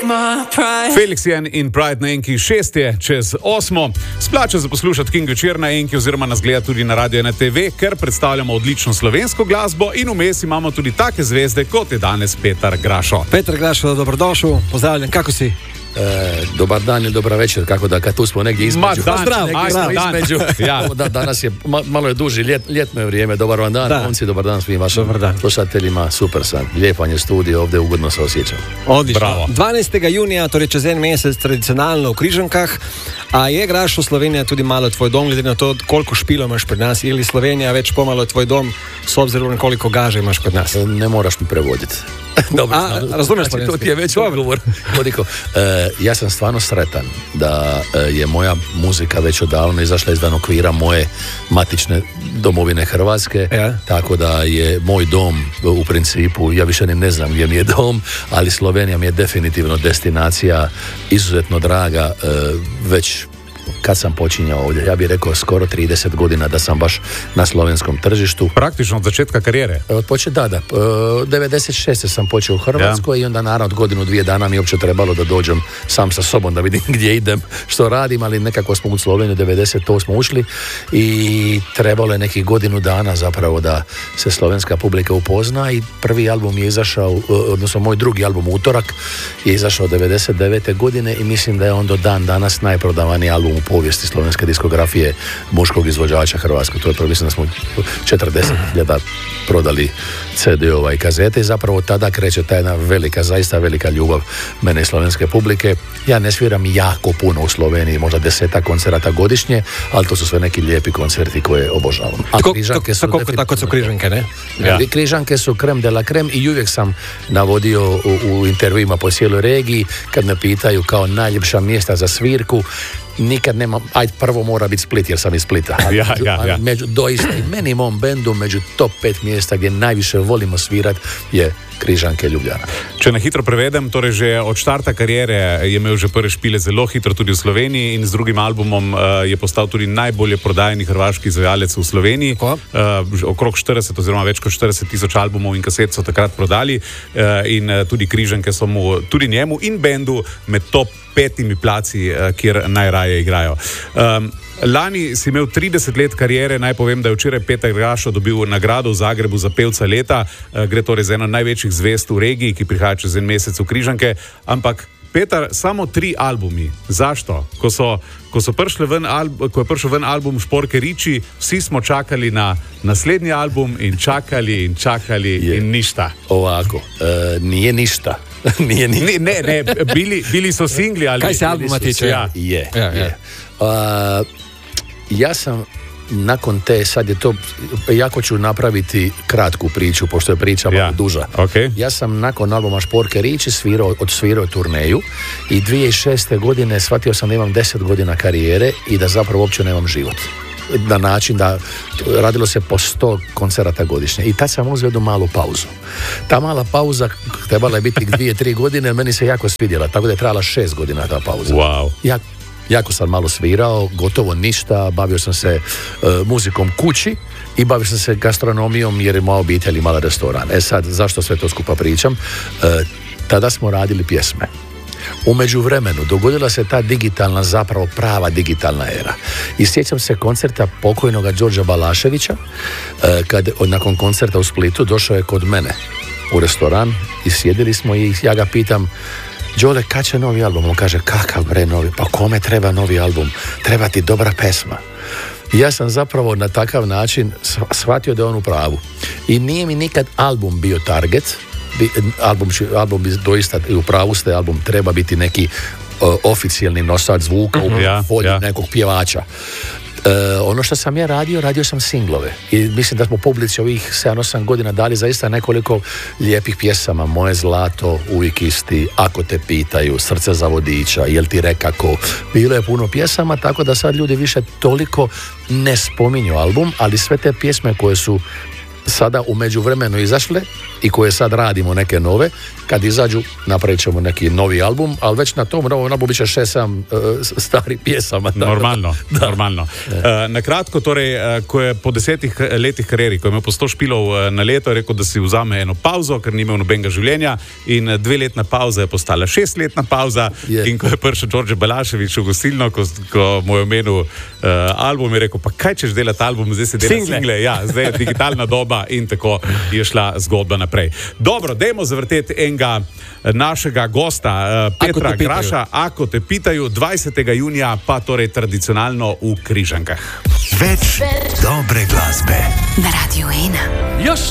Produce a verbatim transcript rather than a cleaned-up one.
Felixien in Pride na Enki, šest je čez osmo. Splača za poslušati King večer na Enki oziroma nas gleda tudi na Radio ena te ve, ker predstavljamo odlično slovensko glasbo in vmes imamo tudi take zvezde, kot je danes Petar Grašo. Petar Grašo, dobrodošel, pozdravljen, kako si? E, dobar dan ili dobra večer, kako da kad tu smo negdje između. Ma dan, Zdrav, negdje zdrav, smo između. Ja. Da, danas je, ma, malo je duži, ljet, ljetno je vrijeme, dobar vam dan, konci, dobar dan svim vašim slušateljima, super sam, lijepan je studio, ovdje ugodno se osjećam. Odlično. Bravo. dvanajstega junija, torej čez en mesec, tradicionalno v Križankah, a je Grašo Slovenija tudi malo tvoj dom, glede na to, koliko špilo imaš pred nas, ili Slovenija već pomalo tvoj dom, s obzirom na koliko gaže imaš kod nas? Ne moraš mi prevoditi. Dobro, a, razumiješ znači, to ti je već odgovor. E, ja sam stvarno sretan da je moja muzika već odavno izašla izvan okvira moje matične domovine Hrvatske, ja. Tako da je moj dom u principu, ja više ni ne znam gdje mi je dom, ali Slovenija mi je definitivno destinacija izuzetno draga, e, već kad sam počinjao ovdje, ja bih rekao skoro trideset godina da sam baš na slovenskom tržištu. Praktično od začetka karijere? Od poče, da, da. devedeset šeste sam počeo u Hrvatskoj, ja. I onda naravno od godinu, dvije dana mi je uopće trebalo da dođem sam sa sobom da vidim gdje idem, što radim, ali nekako smo u Sloveniju devedeset osme ušli i trebalo je nekih godinu dana zapravo da se slovenska publika upozna i prvi album je izašao, odnosno moj drugi album Utorak je izašao devedeset devete godine i mislim da je on do dan danas najprodavaniji album u povijesti slovenske diskografije muškog izvođača Hrvatskog. To je prvo, mislim da smo četrdeset hiljada prodali ce de-ova i kazete i zapravo tada kreće ta jedna velika, zaista velika ljubav mene i slovenske publike. Ja ne sviram jako puno u Sloveniji, možda deseta koncerata godišnje, ali to su sve neki lijepi koncerti koje obožavam. A tako, Križanke su tako, tako su Križanke, ne? Ja. Križanke su krem de la krem i uvijek sam navodio u, u intervjuima po cijeloj regiji kad me pitaju kao najljepša mjesta za svirku. Nikad nema, ajde prvo mora biti Split jer sam iz Splita. Ja, ja, ja. Među, doista i meni i mom bendu među top pet mjesta gdje najviše volimo svirat je Križanke, Ljubljana. Če na hitro prevedem, torej že od štarta karijere je imel že prve špile zelo hitro tudi v Sloveniji in z drugim albumom uh, je postal tudi najbolje prodajani hrvaški izvajalec v Sloveniji. Uh, okrog štirideset oziroma več kot štirideset tisoč albumov in kaset so takrat prodali uh, in uh, tudi Križanke so mu, tudi njemu in bendu med top petimi placi, uh, kjer najraje igrajo. Um, Lani si imel trideset let karijere, naj povem, da je včeraj Petar Grašo dobil nagrado v Zagrebu za pevca leta. Gre torej za eno največjih zvezd v regiji, ki prihaja čez en mesec v Križanke. Ampak, Petar, samo tri albumi. Zašto? Ko, so, ko, so ven alb, ko je prišel ven album Šporke Riči, vsi smo čakali na naslednji album in čakali in čakali je. In ništa. Ovako, e, nije ništa. Nije ništa. Ne, ne, ne bili, bili so singli. Ali kaj se albuma tiče? Ja. Je, ja, je. ja. Uh, ja sam nakon te, sad je to, jako ću napraviti kratku priču, pošto je priča malo ja. duža. Okay. Ja sam nakon albuma Šporke Riči svirao, odsvirao turneju i dvije tisuće šeste godine shvatio sam da imam deset godina karijere i da zapravo uopće nemam život. Na način da radilo se po sto koncerata godišnje. I tad sam uzeo jednu malu pauzu. Ta mala pauza trebala je biti dvije, tri godine, meni se jako svidjela, tako da je trajala šest godina ta pauza. Wow. Ja, jako sam malo svirao, gotovo ništa, bavio sam se uh, muzikom kući i bavio sam se gastronomijom jer je moja obitelj imala restoran. E sad, zašto sve to skupa pričam? Uh, tada smo radili pjesme. U međuvremenu dogodila se ta digitalna, zapravo prava digitalna era. I sjećam se koncerta pokojnoga Đorđa Balaševića, uh, kad nakon koncerta u Splitu došao je kod mene u restoran i sjedili smo i ja ga pitam: Đole, kad će novi album? On kaže: kakav bre novi? Pa kome treba novi album? Treba ti dobra pesma. I ja sam zapravo na takav način shvatio da je on u pravu. I nije mi nikad album bio target. Album, album bi doista, u pravu ste, album treba biti neki uh, oficijalni nosač zvuka u ja, polju ja. nekog pjevača. Uh, ono što sam ja radio, radio sam singlove i mislim da smo publici ovih sedam osam godina dali zaista nekoliko lijepih pjesama. Moje zlato, uvijek isti, Ako te pitaju, Srce za vodiča, Jel ti rekako. Bilo je puno pjesama, tako da sad ljudi više toliko ne spominju album, ali sve te pjesme koje su sada u međuvremenu izašle i koje sad radimo neke nove. Kad izađu, napravit ćemo neki novi album, ali već na tom novom albumu biće šest, sedam uh, starih pjesama. Normalno, da. normalno. Uh, na kratko, torej, uh, ko je po desetih letih karieri, ko je imel po sto špilov uh, na leto, je rekel, da si vzame eno pauzo, ker ni imel nobenega življenja, in uh, dveletna pauza je postala šestletna pauza. Yeah. In ko je prišel Đorđe Balašević v gostilno, ko, ko mu je omenil uh, album, je rekel, pa kaj češ delati album, zdaj se dela single. single. Ja, zdaj je digitalna doba in tako je šla zgodba naprej. Dobro, dajmo zavrteti enega našega gosta, uh, Petra ako Graša, Ako te pitajo, dvajsetega junija, pa torej tradicionalno v Križankah. Več dobre glasbe na Radio ena.